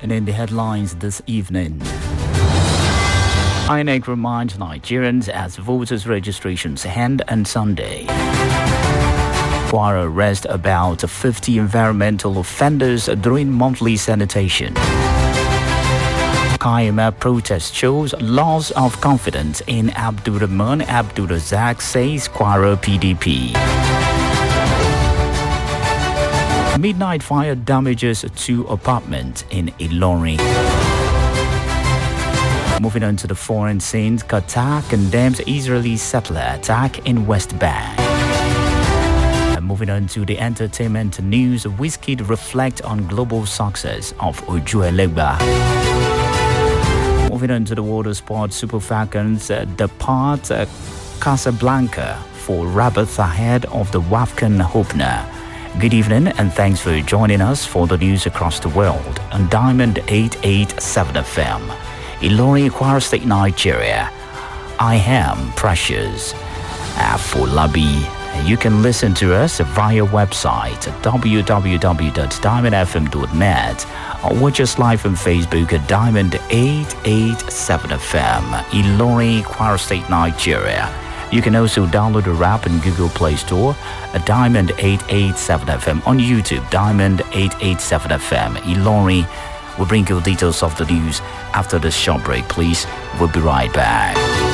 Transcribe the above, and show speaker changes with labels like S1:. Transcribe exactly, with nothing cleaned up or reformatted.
S1: And in the headlines this evening, I N E C reminds Nigerians as voters' registrations end on Sunday. Kwara arrest about fifty environmental offenders during monthly sanitation. Kaima protest shows loss of confidence in Abdurrahman Abdurrazak, says Kwara P D P. Midnight fire damages two apartments in Ilorin. Moving on to the foreign scenes, Qatar condemns Israeli settler attack in West Bank. And moving on to the entertainment news, Wizkid reflect on global success of Ojuelegba. Moving on to the water sports, Super Falcons uh, depart uh, Casablanca for Rabat ahead of the WAFCON opener. Good evening and thanks for joining us for the news across the world on Diamond eight eighty-seven F M. Ilorin, Kwara State, Nigeria. I am Precious Afolabi. You can listen to us via website w w w dot diamond f m dot net or watch us live on Facebook at Diamond eight eighty-seven F M, Ilorin, Kwara State, Nigeria. You can also download the app in Google Play Store at Diamond eight eighty-seven F M, on YouTube, Diamond eight eighty-seven F M, Ilorin. We'll bring you details of the news after this short break, please. We'll be right back.